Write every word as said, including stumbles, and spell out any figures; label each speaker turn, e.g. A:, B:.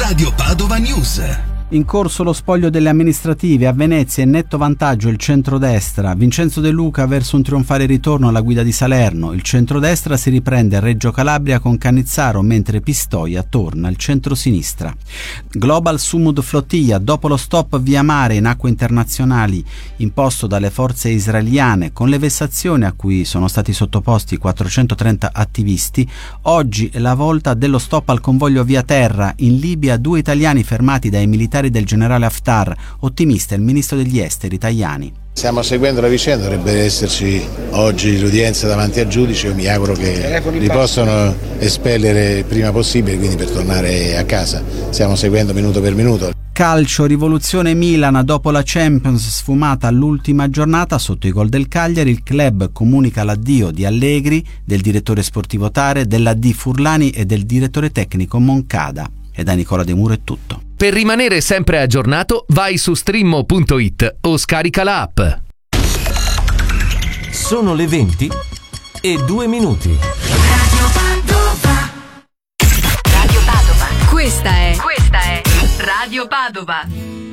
A: Radio Padova News.
B: In corso lo spoglio delle amministrative, a Venezia in netto vantaggio il centrodestra. Vincenzo De Luca verso un trionfale ritorno alla guida di Salerno. Il centrodestra si riprende a Reggio Calabria con Cannizzaro, mentre Pistoia torna al centrosinistra. Global Sumud Flotilla, dopo lo stop via mare in acque internazionali imposto dalle forze israeliane con le vessazioni a cui sono stati sottoposti quattrocentotrenta attivisti, oggi è la volta dello stop al convoglio via terra. In Libia due italiani fermati dai militari del generale Haftar, ottimista il ministro degli esteri Tajani.
C: Stiamo seguendo la vicenda, dovrebbe esserci oggi l'udienza davanti al giudice, io mi auguro che li possano espellere il prima possibile, quindi per tornare a casa. Stiamo seguendo minuto per minuto.
B: Calcio, rivoluzione Milan, dopo la Champions sfumata all'ultima giornata sotto i gol del Cagliari, il club comunica l'addio di Allegri, del direttore sportivo Tare, della D Furlani e del direttore tecnico Moncada. E da Nicola De Muro è tutto.
D: Per rimanere sempre aggiornato, vai su streammo punto it o scarica la app.
E: Sono le venti e due minuti.
F: Radio Padova. Radio Padova. Questa è, questa è Radio Padova.